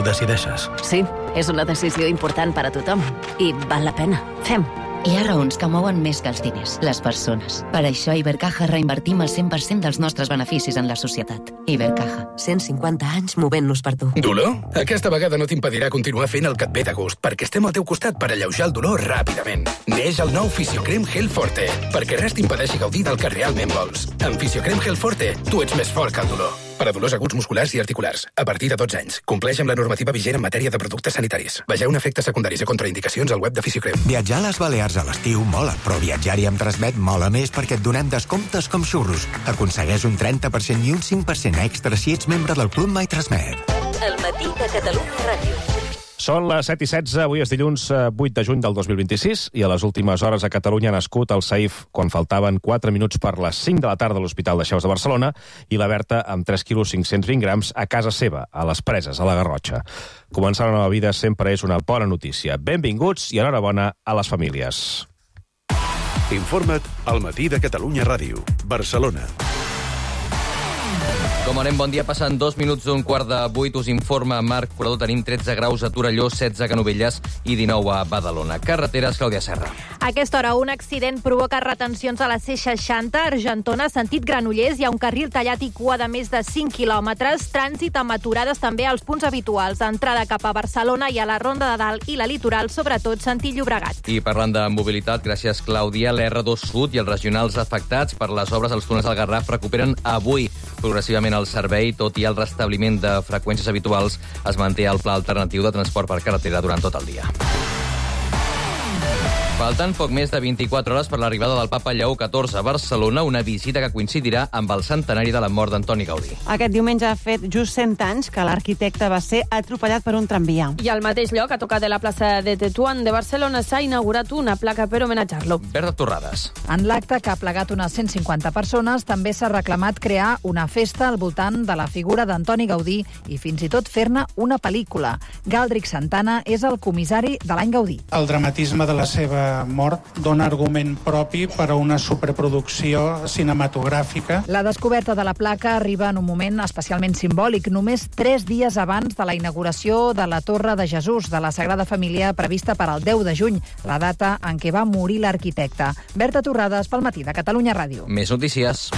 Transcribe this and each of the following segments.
decideixes. Sí, és una decisió important per a tothom. I val la pena. Fem. Hi ha raons que mouen més que els diners, les persones. Per això a Ibercaja reinvertim el 100% dels nostres beneficis en la societat. Ibercaja. 150 anys movent-nos per tu. Dolor? Aquesta vegada no t'impedirà continuar fent el que et ve de gust, perquè estem al teu costat per alleujar el dolor ràpidament. Neix el nou Fisiocrem Gel Forte, perquè res t'impedeixi gaudir del que realment vols. Amb Fisiocrem Gel Forte, tu ets més fort que el dolor. Per a dolors aguts musculars i articulars, a partir de 12 anys. Compleix amb la normativa vigent en matèria de productes sanitaris. Vegeu efectes secundaris i contraindicacions al web de Fisiocrem. Viatjar a les Balears a l'estiu mola, però viatjar-hi amb Transmet mola més perquè et donem descomptes com xurros. Aconsegueix un 30% i un 5% extra si ets membre del Club My Transmet. El matí de Catalunya Ràdio. Són les 7:16, avui és dilluns 8 de juny del 2026 i a les últimes hores a Catalunya ha nascut el Saif quan faltaven 4 minuts per les 5 de la tarda a l'Hospital de Xeus de Barcelona i la Berta amb 3 quilos 520 grams a casa seva, a les Preses, a la Garrotxa. Començar una nova vida sempre és una bona notícia. Benvinguts i enhorabona a les famílies. Informa't al Matí de Catalunya Ràdio, Barcelona. Com anem, bon dia. Passen 2 minuts d'un quart de 8. Us informa Marc Forador. Tenim 13 graus a Torelló, 16 a Canovelles i 19 a Badalona. Carreteres, Clàudia Serra. A aquesta hora, un accident provoca retencions a la C60, Argentona, sentit Granollers. Hi ha un carril tallat i cua de més de 5 quilòmetres. Trànsit amb aturades també als punts habituals. Entrada cap a Barcelona i a la Ronda de Dalt i la Litoral, sobretot sentit Llobregat. I parlant de mobilitat, gràcies, Clàudia, l'R2 Sud i els regionals afectats per les obres als túnels del Garraf recuperen avui progressivament el servei, tot i el restabliment de freqüències habituals, es manté el pla alternatiu de transport per carretera durant tot el dia. Falten poc més de 24 hores per l'arribada del papa Lleó XIV a Barcelona, una visita que coincidirà amb el centenari de la mort d'Antoni Gaudí. Aquest diumenge ha fet just 100 anys que l'arquitecte va ser atropellat per un tramvia. I al mateix lloc, a tocar de la plaça de Tetuán de Barcelona, s'ha inaugurat una placa per homenatjar-lo. Berta Torrades. En l'acte, que ha plegat unes 150 persones, també s'ha reclamat crear una festa al voltant de la figura d'Antoni Gaudí i fins i tot fer-ne una pel·lícula. Galdric Santana és el comissari de l'any Gaudí. El dramatisme de la seva mort dona argument propi per a una superproducció cinematogràfica. La descoberta de la placa arriba en un moment especialment simbòlic, només 3 dies abans de la inauguració de la Torre de Jesús de la Sagrada Família prevista per al 10 de juny, la data en què va morir l'arquitecte. Berta Torrades, pel Matí de Catalunya Ràdio. Més notícies.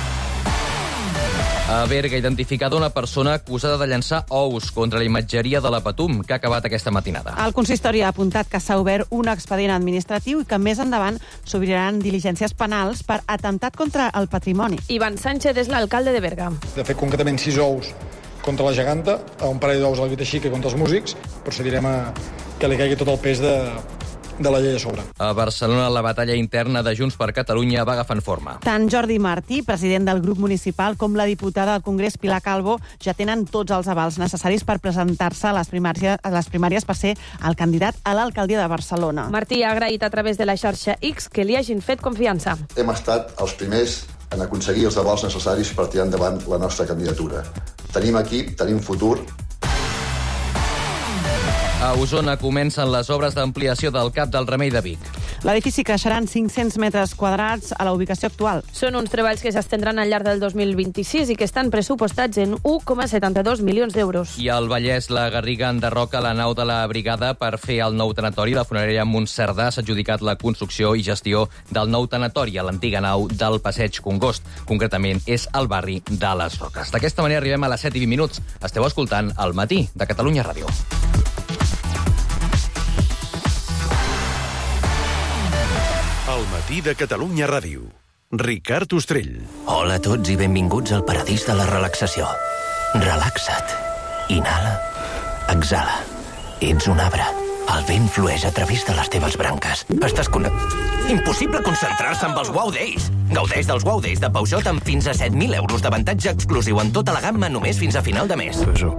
A Berga, identificada una persona acusada de llançar ous contra la imatgeria de la Patum, que ha acabat aquesta matinada. El consistori ha apuntat que s'ha obert un expedient administratiu i que més endavant s'obriran diligències penals per atemptat contra el patrimoni. Ivan Sánchez és l'alcalde de Berga. De fet, concretament 6 ous contra la geganta, a un parell d'ous a la Vitaxica contra els músics, procedirem a que li caigui tot el pes de la llei a sobre. A Barcelona, la batalla interna de Junts per Catalunya va agafant forma. Tant Jordi Martí, president del grup municipal, com la diputada del Congrés Pilar Calvo ja tenen tots els avals necessaris per presentar-se a les primàries per ser el candidat a l'alcaldia de Barcelona. Martí ha agraït a través de la xarxa X que li hagin fet confiança. Hem estat els primers en aconseguir els avals necessaris per tirar endavant la nostra candidatura. Tenim equip, tenim futur. A Osona comencen les obres d'ampliació del CAP del Remei de Vic. L'edifici creixerà en 500 metres quadrats a la ubicació actual. Són uns treballs que s'estendran al llarg del 2026 i que estan pressupostats en 1,72 milions d'euros. I al Vallès, la Garriga enderroca la nau de la brigada per fer el nou tanatori. La funerària Montcerdà s'ha adjudicat la construcció i gestió del nou tanatori a l'antiga nau del Passeig Congost. Concretament, és al barri de les Roques. D'aquesta manera arribem a les 7:20. Esteu escoltant El Matí de Catalunya Ràdio. El Matí de Catalunya Ràdio. Ricard Ostrell. Hola a tots i benvinguts al paradís de la relaxació. Relaxa't. Inhala. Exhala. Ets un arbre. El vent flueix a través de les teves branques. Estàs Impossible concentrar-se amb els Wow Days. Gaudeix dels Wow Days de Peugeot amb fins a 7.000 euros d'avantatge exclusiu en tota la gamma només fins a final de mes.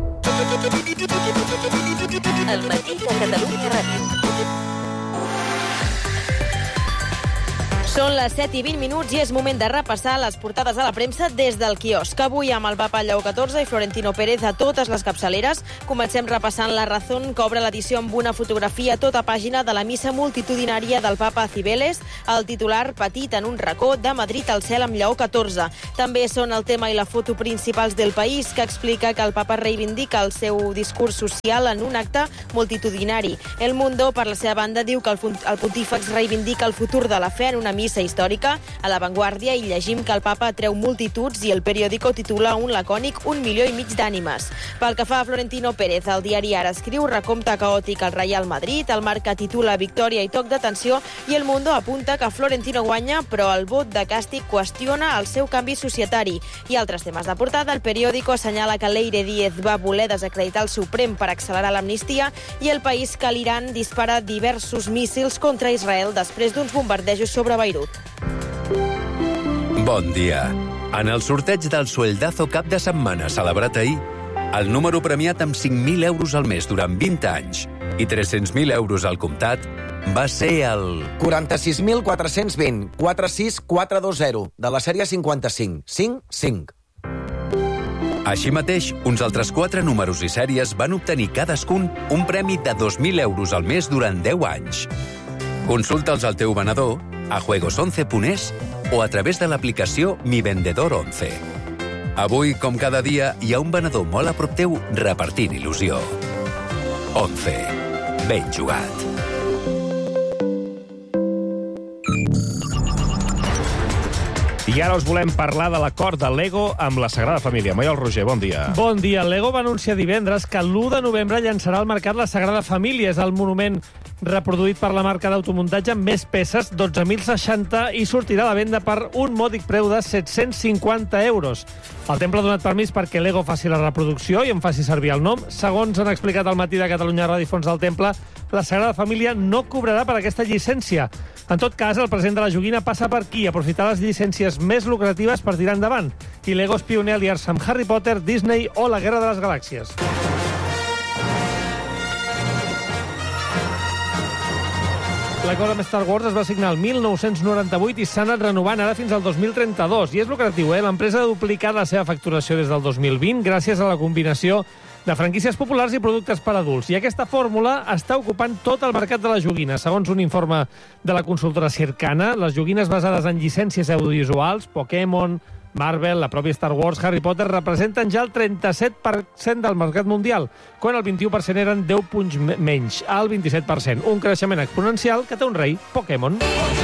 El Matí de Catalunya Ràdio. Són les 7:20 i és moment de repassar les portades de la premsa des del quiosc. Avui amb el papa Lleó XIV i Florentino Pérez a totes les capçaleres. Comencem repassant La Razón, que obre l'edició amb una fotografia a tota pàgina de la missa multitudinària del papa a Cibeles, el titular petit en un racó de Madrid al cel amb Lleó XIV. També són el tema i la foto principals del País, que explica que el papa reivindica el seu discurs social en un acte multitudinari. El Mundo, per la seva banda, diu que el pontífex reivindica el futur de la fe en una missa històrica. A La Vanguardia hi llegim que el papa atreu multituds i el periòdico titula un lacònic 1,5 milions d'ànimes. Pel que fa a Florentino Pérez, el diari Ara escriu recompte caòtic al Real Madrid, el Marca titula victòria i toc d'atenció i El Mundo apunta que Florentino guanya, però el vot de càstig qüestiona el seu canvi societari. I altres temes de portada, el periòdico assenyala que Leire Díez va voler desacreditar el Suprem per accelerar l'amnistia i El País que l'Iran dispara diversos míssils contra Israel després d'uns bombardejos sobre Beirut. Bon dia. En el sorteig del Sueldazo cap de setmana celebrat ahir, el número premiat amb 5.000 euros al mes durant 20 anys i 300.000 euros al comptat va ser el... 46.420 46420 de la sèrie 55 55. Així mateix, uns altres 4 números i sèries van obtenir cadascun un premi de 2.000 euros al mes durant 10 anys. Consulta'ls al teu venedor, a juegos11.es o a través de l'aplicació Mi Vendedor 11. Avui, com cada dia, hi ha un venedor molt a prop teu repartint il·lusió. 11. Ben jugat. I ara us volem parlar de l'acord de Lego amb la Sagrada Família. Maiol Roger, bon dia. Bon dia. Lego va anunciar divendres que l'1 de novembre llançarà al mercat la Sagrada Família. És el monument reproduït per la marca d'automuntatge amb més peces, 12.060, i sortirà a la venda per un mòdic preu de 750 euros. El temple ha donat permís perquè Lego faci la reproducció i en faci servir el nom. Segons han explicat al Matí de Catalunya Ràdio Fons del Temple, la Sagrada Família no cobrarà per aquesta llicència. En tot cas, el president de la joguina passa per aquí, aprofitar les llicències més lucratives per tirar endavant. I Lego és pioner a aliar-se amb Harry Potter, Disney o la Guerra de les Galàxies. L'acord amb Star Wars es va signar el 1998 i s'ha anat renovant ara fins al 2032. I és lucratiu, L'empresa ha duplicat la seva facturació des del 2020 gràcies a la combinació de franquícies populars i productes per adults. I aquesta fórmula està ocupant tot el mercat de la joguina. Segons un informe de la consultora Circana, les joguines basades en llicències audiovisuals, Pokémon, Marvel, la pròpia Star Wars, Harry Potter, representen ja el 37% del mercat mundial, quan el 21% eren 10 punts menys, al 27%. Un creixement exponencial que té un rei, Pokémon.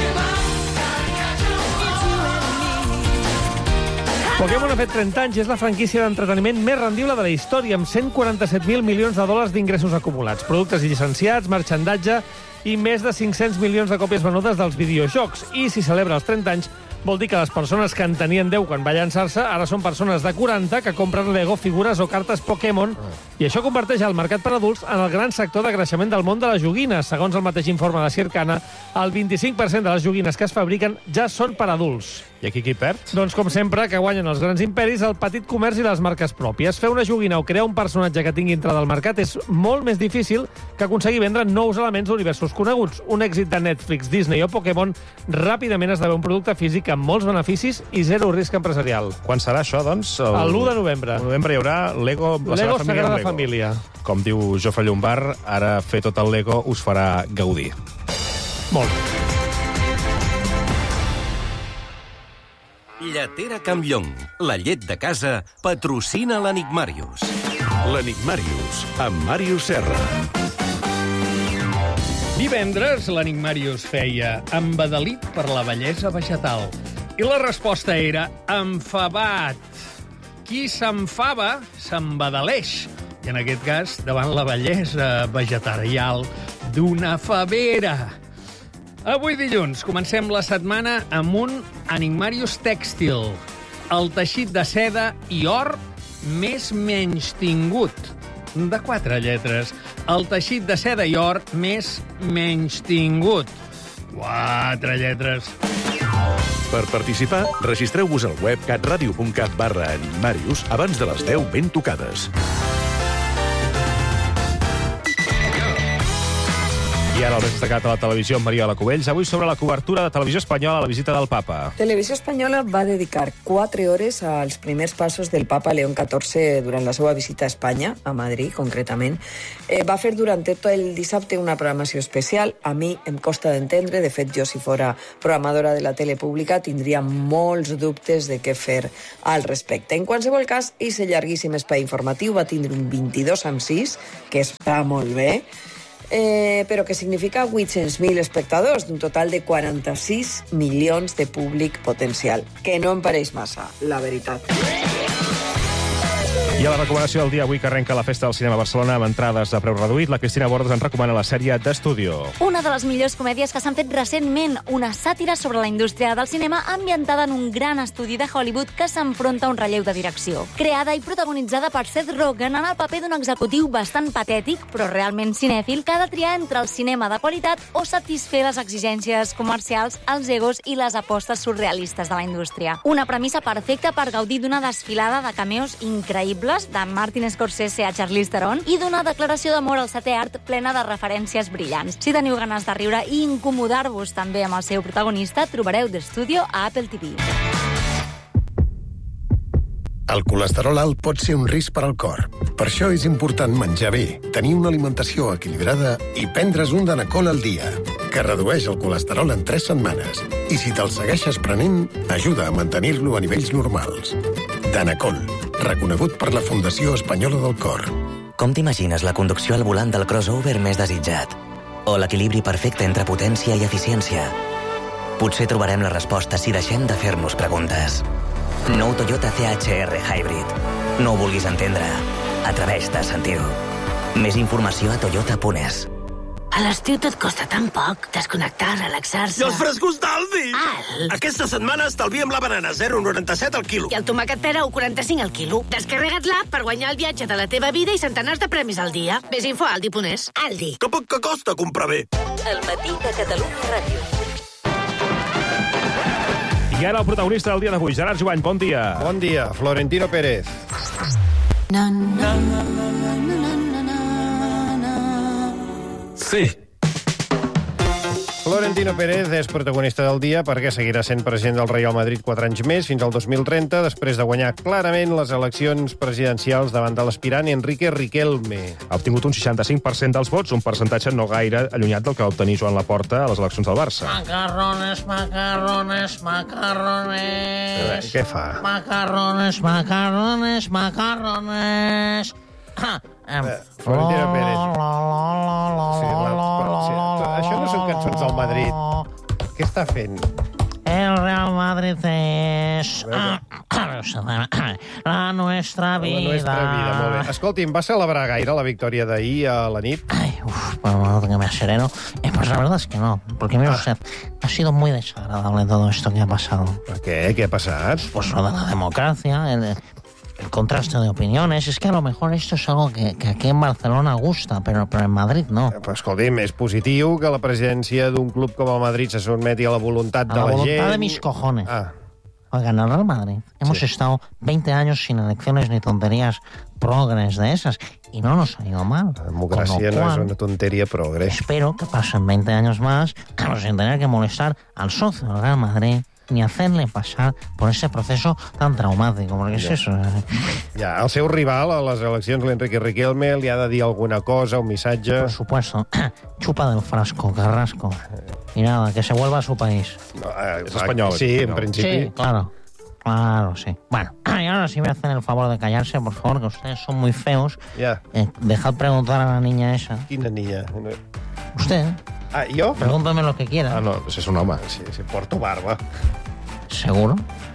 Pokémon ha fet 30 anys i és la franquícia d'entreteniment més rendible de la història, amb 147.000 milions de dòlars d'ingressos acumulats, productes llicenciats, marxandatge i més de 500 milions de còpies venudes dels videojocs. I si celebra els 30 anys, vol dir que les persones que en tenien 10 quan va llançar-se ara són persones de 40 que compren Lego, figures o cartes Pokémon, i això converteix el mercat per adults en el gran sector de creixement del món de la joguina. Segons el mateix informe de Circana, el 25% de les joguines que es fabriquen ja són per adults. I aquí qui perd? Doncs, com sempre, que guanyen els grans imperis, el petit comerç i les marques pròpies. Fer una joguina o crear un personatge que tingui entrada al mercat és molt més difícil que aconseguir vendre nous elements d'universos coneguts. Un èxit de Netflix, Disney o Pokémon ràpidament esdevé un producte físic amb molts beneficis i zero risc empresarial. Quan serà això, doncs? El 1 de novembre. El novembre hi haurà Lego, la Sagrada Família. Com diu Jofre Llombard, ara fer tot el Lego us farà gaudir. Molt. Lletera Campllong, la llet de casa, patrocina l'Enigmàrius. L'Enigmàrius, amb Màrius Serra. Divendres, l'Enigmàrius feia embadalit per la bellesa vegetal. I la resposta era enfavat. Qui s'enfava, s'embadaleix. I en aquest cas, davant la bellesa vegetarial d'una favera. Avui dilluns comencem la setmana amb un Enigmàrius tèxtil. El teixit de seda i or més menystingut. De 4 lletres. El teixit de seda i or més menystingut. 4 lletres. Per participar, registreu-vos al web catradio.cat/enigmàrius abans de les 10 ben tocades. I ara el més destacat a la televisió amb Mariola Cubells. Avui sobre la cobertura de Televisió Espanyola a la visita del Papa. Televisió Espanyola va dedicar 4 hores als primers passos del Papa León XIV durant la seva visita a Espanya, a Madrid concretament. Va fer durant tot el dissabte una programació especial. A mi em costa d'entendre. De fet, jo, si fora programadora de la tele pública, tindria molts dubtes de què fer al respecte. En qualsevol cas, aquest llarguíssim espai informatiu va tindre un 22:6, que està molt bé, però que significa 800.000 espectadors d'un total de 46 milions de públic potencial, que no em pareix massa, la veritat. I a la recomanació del dia avui, que arrenca la Festa del Cinema a Barcelona amb entrades a preu reduït, la Cristina Bordes ens recomana la sèrie d'Estudio. Una de les millors comèdies que s'han fet recentment, una sàtira sobre la indústria del cinema ambientada en un gran estudi de Hollywood que s'enfronta a un relleu de direcció. Creada i protagonitzada per Seth Rogen en el paper d'un executiu bastant patètic, però realment cinèfil, que ha de triar entre el cinema de qualitat o satisfer les exigències comercials, els egos i les apostes surrealistes de la indústria. Una premissa perfecta per gaudir d'una desfilada de cameos increïbles, de Martin Scorsese a Charlize Theron, i d'una declaració d'amor al setè art plena de referències brillants. Si teniu ganes de riure i incomodar-vos també amb el seu protagonista, trobareu d'Estudio a Apple TV. El colesterol alt pot ser un risc per al cor. Per això és important menjar bé, tenir una alimentació equilibrada i prendre's un Danacol al dia, que redueix el colesterol en 3 setmanes. I si te'l segueixes prenent, ajuda a mantenir-lo a nivells normals. Danacol, reconegut per la Fundació Espanyola del Cor. Com t'imagines la conducció al volant del crossover més desitjat? O l'equilibri perfecte entre potència i eficiència? Potser trobarem la resposta si deixem de fer-nos preguntes. Nou Toyota CHR Hybrid. No ho vulguis entendre. Atreveix-te a sentir-ho. Més informació a toyota.es. A l'estiu tot costa tan poc. Desconnectar, relaxar-se... I els frescos d'Aldi! Alt! Aquesta setmana estalviem la banana 0,97 al quilo. I el tomàquet pera 1,45 al quilo. Descarrega't l'app per guanyar el viatge de la teva vida i centenars de premis al dia. Ves info a Aldi.es. Aldi. Que poc que costa comprar bé. El matí de Catalunya Ràdio. I ara el protagonista del dia d'avui, Gerard Jovany, bon dia. Bon dia, Florentino Pérez. Sí. Florentino Pérez és protagonista del dia perquè seguirà sent president del Real Madrid 4 anys més, fins al 2030, després de guanyar clarament les eleccions presidencials davant de l'aspirant Enrique Riquelme. Ha obtingut un 65% dels vots, un percentatge no gaire allunyat del que va obtenir Joan Laporta a les eleccions del Barça. Macarrones, macarrones, macarrones... Què fa? Macarrones, macarrones, macarrones... Florentino Pérez. Això no són cançons del Madrid. Què està fent? El Real Madrid és... la nostra vida. La nostra vida, molt bé. Escolti'm, va celebrar gaire la victòria d'ahir a la nit? Bueno, que me sereno. Pues la verdad es que no, porque mire usted, ha sido muy desagradable todo esto que ha pasado. ¿Por qué? ¿Qué ha pasado? Pues lo de la democracia, el contraste de opiniones. Es que a lo mejor esto es algo que aquí en Barcelona gusta, però en Madrid no. Però, escolti'm, és positiu que la presidència d'un club com el Madrid se sotmeti a la voluntat de la gent. A la voluntat de mis cojones. Oigan, el Real Madrid hemos estado 20 años sin elecciones ni tonterías progres de esas, y no nos ha ido mal. La democracia no es una tontería progre. Espero que pasen 20 años más sin tener que molestar al socio del Real Madrid ni hacerle pasar por ese proceso tan traumático, porque es eso. Ja, el seu rival a les eleccions, l'Enrique Riquelme, li ha de dir alguna cosa, un missatge... Por supuesto. Chupa del frasco, Carrasco. Y nada, que se vuelva a su país. Es español. Sí, en principi. Sí, claro. Claro, sí. Bueno, y ahora sí me hacen el favor de callarse, por favor, que ustedes son muy feos. Ya. Dejad preguntar a la niña esa. Quina niña? Usted. Ah, ¿yo? Pregúntame lo que quiera. Ah, no, ese es un home. Sí, porto barba. ¿Seguro?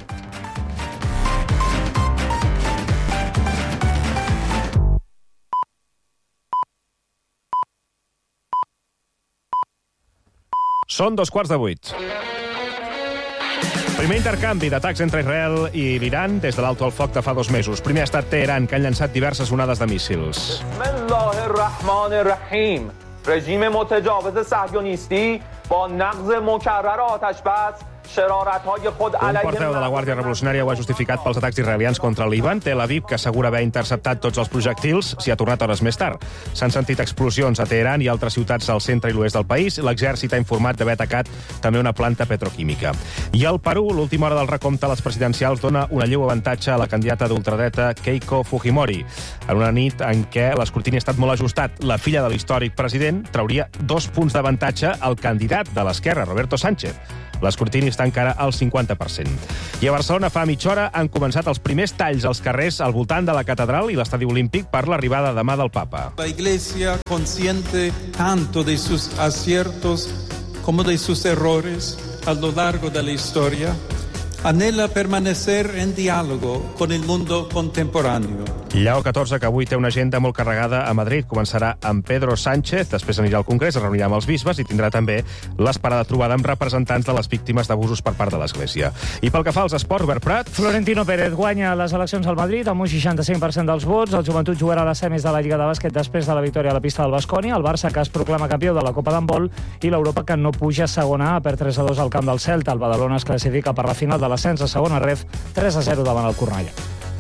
Són 7:15. Primer intercanvi d'atacs entre Israel i l'Iran des de l'alto al foc de fa 2 mesos. Primer ha estat Teheran, que han llançat diverses onades de míssils. Bismillahirrahmanirrahim. رژیم متجاوز صهیونیستی با نقض مکرر آتش بس Un portaveu de la Guàrdia Revolucionària ho ha justificat pels atacs israelians contra el Líban. Tel Aviv, que assegura haver interceptat tots els projectils, s'hi ha tornat hores més tard. S'han sentit explosions a Teheran i altres ciutats al centre i l'oest del país. L'exèrcit ha informat d'haver atacat també una planta petroquímica. I al Perú, l'última hora del recompte a les presidencials dona una lleu avantatge a la candidata d'ultradreta Keiko Fujimori. En una nit en què l'escrutini ha estat molt ajustat, la filla de l'històric president trauria 2 punts d'avantatge al candidat de l'esquerra, Roberto Sánchez. L'escrutini està encara al 50%. I a Barcelona fa mitja hora han començat els primers talls als carrers al voltant de la catedral i l'estadi olímpic per l'arribada demà del papa. La Iglesia, consciente tanto de sus aciertos como de sus errores a lo largo de la historia, anhela permanecer en diálogo con el mundo contemporáneo. Lleó XIV, que avui té una agenda molt carregada a Madrid. Començarà amb Pedro Sánchez, després anirà al Congrés, es reunirà amb els bisbes i tindrà també l'esperada trobada amb representants de les víctimes d'abusos per part de l'Església. I pel que fa als esports, Robert Prat... Florentino Pérez guanya les eleccions al Madrid amb un 65% dels vots. El Joventut jugarà a les semis de la Lliga de Bàsquet després de la victòria a la pista del Baskonia. El Barça, que es proclama campió de la Copa d'Handbol, i l'Europa, que no puja a segona A per 3-2 al camp del Celta. El Badalona es classifica per la final de l'ascens a segona ref, 3-0 davant el Cornellà.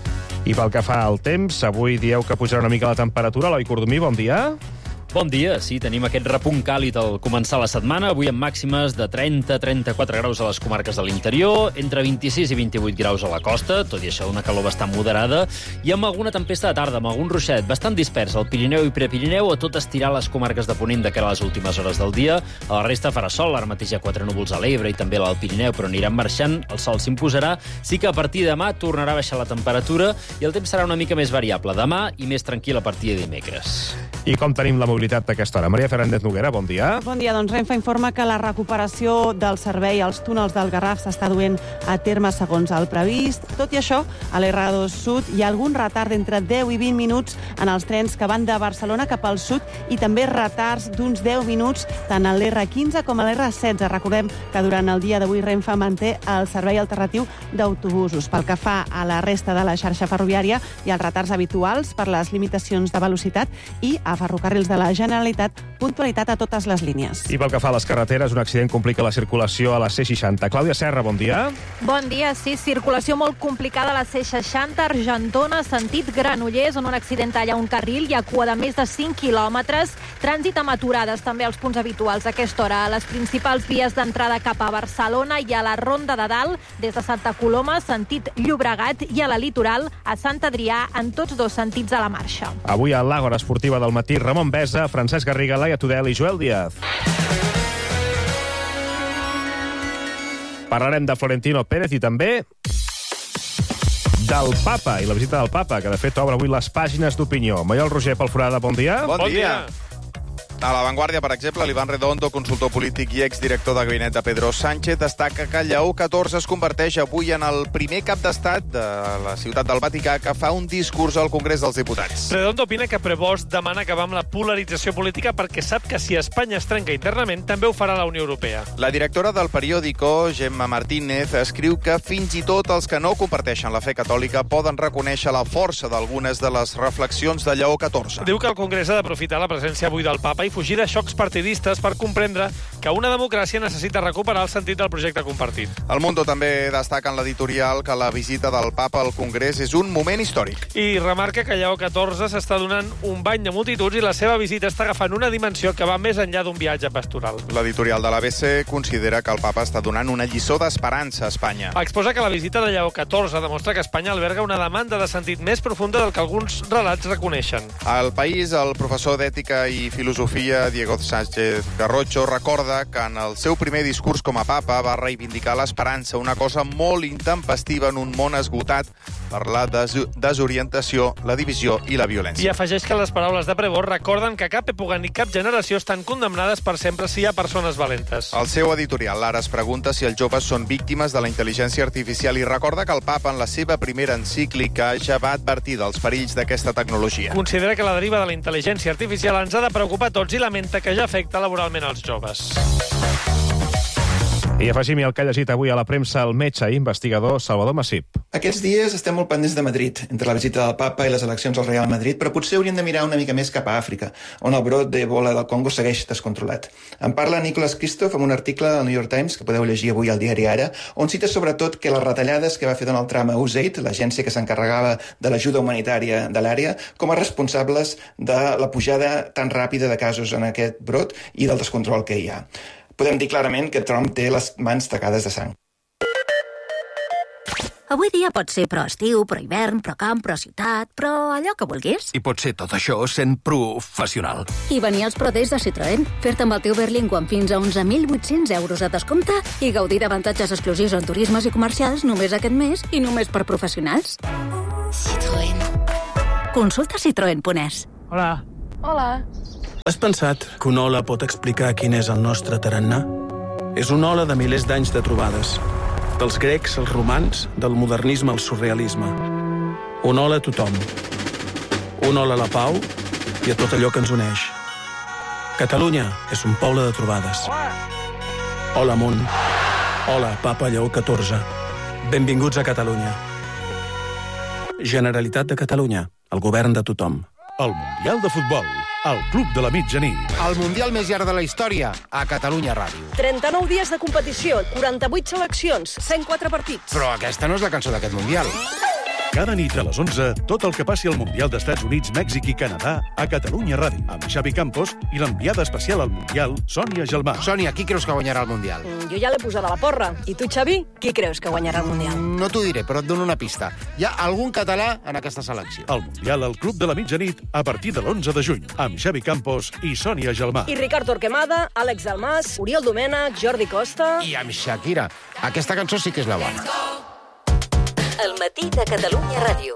I pel que fa al temps, avui dieu que pujarà una mica la temperatura. Eloi Cordomí, bon dia. Bon dia, sí, tenim aquest repunt càlid al començar la setmana, avui amb màximes de 30-34 graus a les comarques de l'interior, entre 26 i 28 graus a la costa, tot i això una calor bastant moderada, i amb alguna tempesta de tarda, amb algun ruixet bastant dispers al Pirineu i Prepirineu, a tot estirar les comarques de Ponent de cara a les últimes hores del dia. A la resta farà sol, ara mateix hi ha 4 núvols a l'Ebre i també a l'Alt Pirineu, però aniran marxant, el sol s'imposarà, sí que a partir de demà tornarà a baixar la temperatura i el temps serà una mica més variable demà i més tranquil a partir de dimecres. I com tenim la mobilitat d'aquesta hora? Maria Fernández Noguera, bon dia. Bon dia, doncs Renfe informa que la recuperació del servei als túnels del Garraf s'està duent a terme segons el previst. Tot i això, a l'R2 Sud hi ha algun retard d'entre 10 i 20 minuts en els trens que van de Barcelona cap al sud i també retards d'uns 10 minuts tant a l'R15 com a l'R16. Recordem que durant el dia d'avui Renfe manté el servei alternatiu d'autobusos. Pel que fa a la resta de la xarxa ferroviària, hi ha els retards habituals per les limitacions de velocitat i a Ferrocarrils de la Generalitat, puntualitat a totes les línies. I pel que fa a les carreteres, un accident complica la circulació a la C60. Clàudia Serra, bon dia. Bon dia, sí, circulació molt complicada a la C60, Argentona, sentit Granollers, on un accident talla un carril, hi ha cua de més de 5 quilòmetres, trànsit amb aturades també als punts habituals a aquesta hora, a les principals vies d'entrada cap a Barcelona i a la Ronda de Dalt, des de Santa Coloma, sentit Llobregat, i a la Litoral, a Sant Adrià, en tots dos sentits a la marxa. Avui a l'Àgora Esportiva del matí, Ramon Besa, Francesc Garriga, Laia Tudel i Joel Díaz. Parlarem de Florentino Pérez i també del papa i la visita del papa, que de fet obre avui les pàgines d'opinió. Maiol Roger Pelforada, bon dia. Bon dia. A La Vanguardia, per exemple, l'Ivan Redondo, consultor polític i exdirector de gabinet de Pedro Sánchez, destaca que Lleó XIV es converteix avui en el primer cap d'estat de la ciutat del Vaticà que fa un discurs al Congrés dels Diputats. Redondo opina que Prevost demana acabar amb la polarització política perquè sap que si Espanya es trenca internament, també ho farà la Unió Europea. La directora del periòdico, Gemma Martínez, escriu que fins i tot els que no comparteixen la fe catòlica poden reconèixer la força d'algunes de les reflexions de Lleó XIV. Diu que el Congrés ha d'aprofitar la presència avui del papa i fugir de xocs partidistes per comprendre que una democràcia necessita recuperar el sentit del projecte compartit. El Mundo també destaca en l'editorial que la visita del papa al Congrés és un moment històric. I remarca que Lleó XIV s'està donant un bany de multituds i la seva visita està agafant una dimensió que va més enllà d'un viatge pastoral. L'editorial de l'ABC considera que el papa està donant una lliçó d'esperança a Espanya. Exposa que la visita de Lleó XIV demostra que Espanya alberga una demanda de sentit més profunda del que alguns relats reconeixen. Al País, el professor d'Ètica i Filosofia, Diego Sánchez Garrocho, recorda que en el seu primer discurs com a papa va reivindicar l'esperança, una cosa molt intempestiva en un món esgotat per la desorientació, la divisió i la violència. I afegeix que les paraules de Prevost recorden que cap època ni cap generació estan condemnades per sempre si hi ha persones valentes. El seu editorial ara es pregunta si els joves són víctimes de la intel·ligència artificial i recorda que el papa en la seva primera encíclica ja va advertir dels perills d'aquesta tecnologia. Considera que la deriva de la intel·ligència artificial ens ha de preocupar tots i lamenta que ja afecta laboralment els joves. I afegim el que ha llegit avui a la premsa el metge i investigador Salvador Massip. Aquests dies estem molt pendents de Madrid, entre la visita del papa i les eleccions al Real Madrid, però potser hauríem de mirar una mica més cap a Àfrica, on el brot d'Ebola del Congo segueix descontrolat. En parla Nicholas Kristof en un article al New York Times, que podeu llegir avui al diari Ara, on cita sobretot que les retallades que va fer Donald Trump a USAID, l'agència que s'encarregava de l'ajuda humanitària de l'àrea, com a responsables de la pujada tan ràpida de casos en aquest brot i del descontrol que hi ha. Podem dir clarament que Trump té les mans tacades de sang. Avui dia pot ser pro estiu, pro hivern, pro camp, pro ciutat, pro allò que vulguis. I pot ser tot això sent professional. I venir als Pro Days de Citroën, fer-te amb el teu Berlingo amb fins a 11.800 euros de descompte i gaudir d'avantatges exclusius en turismes i comercials només aquest mes i només per professionals. Citroën. Consulta citroen.es. Hola. Hola. Has pensat que un hola pot explicar quin és el nostre tarannà? És un hola de milers d'anys de trobades. Dels grecs als romans, del modernisme al surrealisme. Un hola a tothom. Un hola a la pau i a tot allò que ens uneix. Catalunya és un poble de trobades. Hola, món. Hola, Papa Lleó XIV. Benvinguts a Catalunya. Generalitat de Catalunya, el govern de tothom. El Mundial de Futbol, al Club de la Mitjanit. El Mundial més llarg de la història, a Catalunya Ràdio. 39 dies de competició, 48 seleccions, 104 partits. Però aquesta no és la cançó d'aquest Mundial. Cada nit a les 11, tot el que passi al Mundial d'Estats Units, Mèxic i Canadà a Catalunya Ràdio, amb Xavi Campos i l'enviada especial al Mundial, Sònia Gelmà. Sònia, qui creus que guanyarà el Mundial? Jo ja l'he posada a la porra. I tu, Xavi, qui creus que guanyarà el Mundial? No t'ho diré, però et dono una pista. Hi ha algun català en aquesta selecció. El Mundial al Club de la Mitjanit a partir de l'11 de juny, amb Xavi Campos i Sònia Gelmà. I Ricard Torquemada, Àlex Dalmas, Oriol Domènech, Jordi Costa... I amb Shakira. Aquesta cançó sí que és la bona. El matí de Catalunya Ràdio.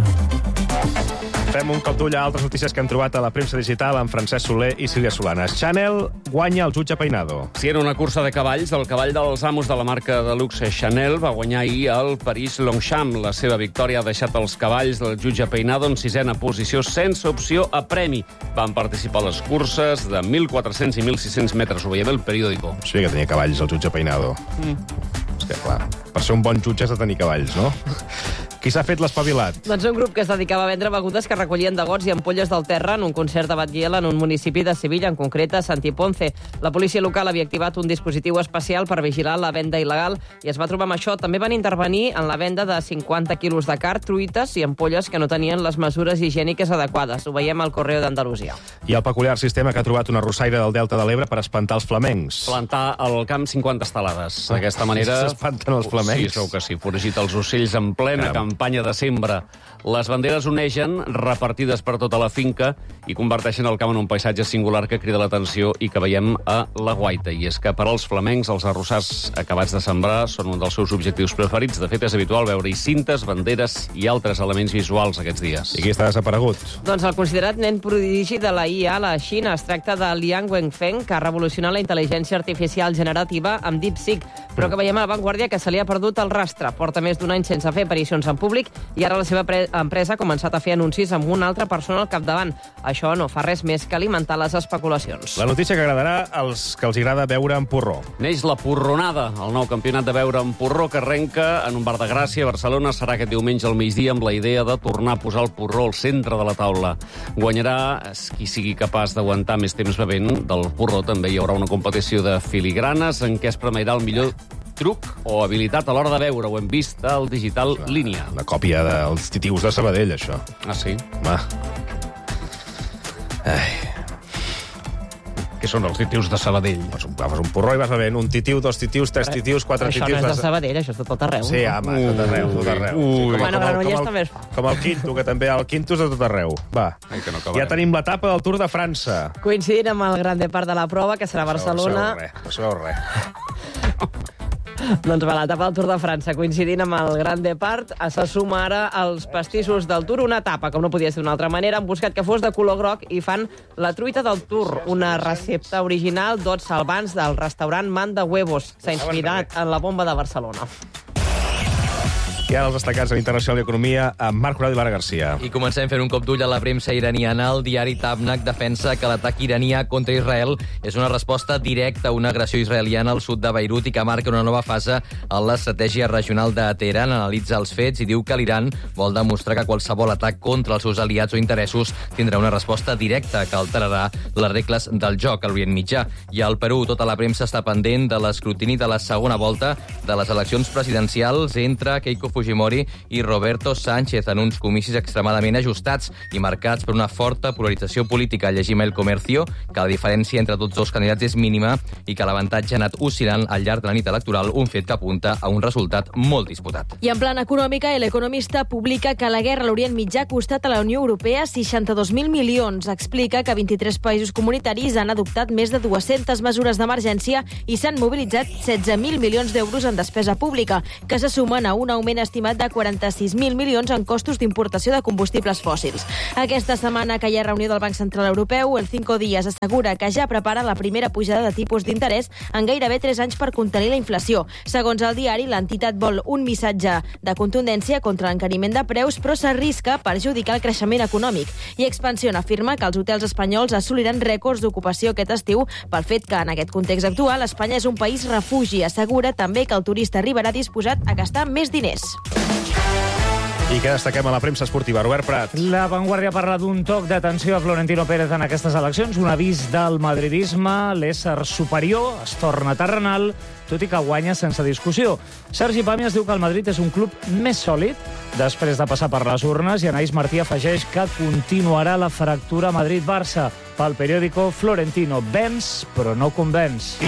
Fem un cop d'ull a altres notícies que hem trobat a la premsa digital amb Francesc Soler i Sílvia Solanes. Chanel guanya el jutge Peinado. Sí, era una cursa de cavalls. El cavall dels amos de la marca de luxe Chanel va guanyar ahir el París-Longchamp. La seva victòria ha deixat els cavalls del jutge Peinado en 6ª posició sense opció a premi. Van participar a les curses de 1.400 i 1.600 metres. Ho veiem el periòdico. Sí que tenia cavalls el jutge Peinado. És que, clar, per ser un bon jutge has de tenir cavalls, no? Qui s'ha fet l'espavilat? Doncs un grup que es dedicava a vendre begudes que recollien de gots i ampolles del terra en un concert de Batguiel en un municipi de Sevilla, en concret a Santiponce. La policia local havia activat un dispositiu especial per vigilar la venda il·legal i es va trobar amb això. També van intervenir en la venda de 50 quilos de carn, truites i ampolles que no tenien les mesures higièniques adequades. Ho veiem al Correu d'Andalusia. I el peculiar sistema que ha trobat una arrossaire del Delta de l'Ebre per espantar els flamencs. Plantar al camp 50 estelades. D'aquesta manera... S'espanten els flamencs. Sí, segur que sí. Foragit els ocells en plena campanya de sembra. Les banderes onegen, repartides per tota la finca, i converteixen el camp en un paisatge singular que crida l'atenció i que veiem a la Guaita. I és que per als flamencs els arrossars acabats de sembrar són un dels seus objectius preferits. De fet, és habitual veure-hi cintes, banderes i altres elements visuals aquests dies. I qui està desaparegut? Doncs el considerat nen prodigi de la IA a la Xina. Es tracta de Liang Wenfeng, que ha revolucionat la intel·ligència artificial generativa amb DeepSeek, però que veiem a La Vanguardia que se li ha perdut el rastre. Porta més d'un any sense fer aparicions en públic i ara la seva empresa ha començat a fer anuncis amb una altra persona al capdavant. Això no fa res més que alimentar les especulacions. La notícia que agradarà als que els agrada beure en porró. Neix la porronada, el nou campionat de beure en porró que arrenca en un bar de Gràcia a Barcelona. Serà aquest diumenge al migdia amb la idea de tornar a posar el porró al centre de la taula. Guanyarà qui sigui capaç d'aguantar més temps bevent. Del porró també hi haurà una competició de filigranes en què es premiarà el millor truc o habilitat a l'hora de beure. Ho hem vist al digital Línia. Una còpia dels titius de Sabadell, això. Ah, sí? Va. Què són els titius de Sabadell? Agafes un porró i vas bevent un titiu, dos titius, tres titius, quatre titius... Això no és de Sabadell, això és de tot arreu. Sí, home, tot arreu, tot arreu. Bueno, Granollers també es fa. Com el quinto, que també el quinto és de tot arreu. Va, ja tenim l'etapa del Tour de França. Coincidint amb el gran depart de la prova, que serà a Barcelona... No sabeu res. Doncs va, l'etapa del Tour de França, coincidint amb el Gran Depart, se suma ara als pastissos del Tour, una etapa, com no podia ser d'una altra manera, han buscat que fos de color groc i fan la truita del Tour, una recepta original d'ots salvants del restaurant Man de Huevos. S'ha inspirat en la bomba de Barcelona. I ara els destacats en Internacional i Economia amb Marc Horacio Lara Garcia. I comencem fent un cop d'ull a la premsa iraniana. El diari Tabnak defensa que l'atac iranià contra Israel és una resposta directa a una agressió israeliana al sud de Beirut i que marca una nova fase en l'estratègia regional de Teheran. Analitza els fets i diu que l'Iran vol demostrar que qualsevol atac contra els seus aliats o interessos tindrà una resposta directa que alterarà les regles del joc a l'Orient Mitjà. I al Perú, tota la premsa està pendent de l'escrutini de la segona volta de les eleccions presidencials entre Keiko Fujimori i Roberto Sánchez en uns comicis extremadament ajustats i marcats per una forta polarització política. Llegim El Comercio que la diferència entre tots dos candidats és mínima i que l'avantatge ha anat oscil·lant al llarg de la nit electoral, un fet que apunta a un resultat molt disputat. I en plan econòmica, El Economista publica que la guerra a l'Orient Mitjà ha costat a la Unió Europea 62.000 milions. Explica que 23 països comunitaris han adoptat més de 200 mesures d'emergència i s'han mobilitzat 16.000 milions d'euros en despesa pública, que se sumen a un augment estimat de 46.000 milions en costos d'importació de combustibles fòssils. Aquesta setmana que hi ha reunió del Banc Central Europeu, el Cinco Días assegura que ja prepara la primera pujada de tipus d'interès en gairebé 3 anys per contenir la inflació. Segons el diari, l'entitat vol un missatge de contundència contra l'encariment de preus, però s'arrisca a perjudicar el creixement econòmic. I Expansión afirma que els hotels espanyols assoliran rècords d'ocupació aquest estiu pel fet que, en aquest context actual, Espanya és un país refugi. Assegura també que el turista arribarà disposat a gastar més diners. I què destaquem a la premsa esportiva? Robert Prat. La Vanguardia parla d'un toc d'atenció a Florentino Pérez en aquestes eleccions, un avís del madridisme, l'ésser superior, es torna terrenal, tot i que guanya sense discussió. Sergi Pàmies diu que el Madrid és un club més sòlid després de passar per les urnes i Anaïs Martí afegeix que continuarà la fractura Madrid-Barça. Pel periòdico Florentino venç, però no convenç.